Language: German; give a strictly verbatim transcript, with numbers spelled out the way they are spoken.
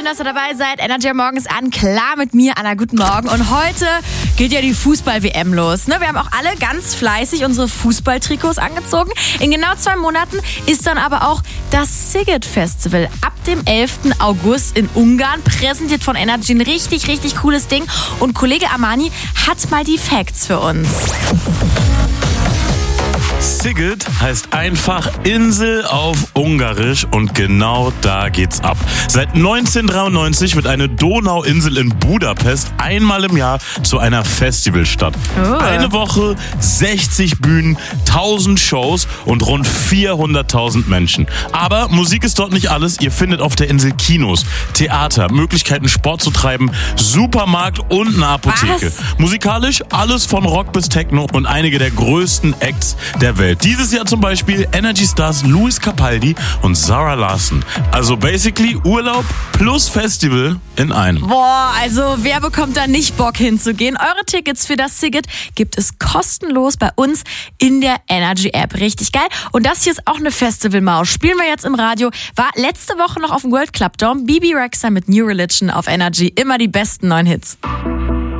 schön, dass ihr dabei seid. Energy morgens an, klar mit mir, Anna, guten Morgen. Und heute geht ja die Fußball-W M los. Ne? Wir haben auch alle ganz fleißig unsere Fußballtrikots angezogen. In genau zwei Monaten ist dann aber auch das Sziget Festival. Ab dem elften August in Ungarn, präsentiert von Energy, ein richtig, richtig cooles Ding. Und Kollege Armani hat mal die Facts für uns. Sziget heißt einfach Insel auf Ungarisch und genau da geht's ab. Seit neunzehnhundertdreiundneunzig wird eine Donauinsel in Budapest einmal im Jahr zu einer Festivalstadt. Oh. Eine Woche, sechzig Bühnen, tausend Shows und rund vierhunderttausend Menschen. Aber Musik ist dort nicht alles. Ihr findet auf der Insel Kinos, Theater, Möglichkeiten Sport zu treiben, Supermarkt und eine Apotheke. Was? Musikalisch alles von Rock bis Techno und einige der größten Acts der Welt. Dieses Jahr zum Beispiel Energy Stars Luis Capaldi und Zara Larsson. Also basically Urlaub plus Festival in einem. Boah, also wer bekommt da nicht Bock hinzugehen? Eure Tickets für das Sziget gibt es kostenlos bei uns in der Energy App. Richtig geil. Und das hier ist auch eine Festivalmaus. Spielen wir jetzt im Radio. War letzte Woche noch auf dem World Club Dome. Bebe Rexha mit New Religion auf Energy. Immer die besten neuen Hits.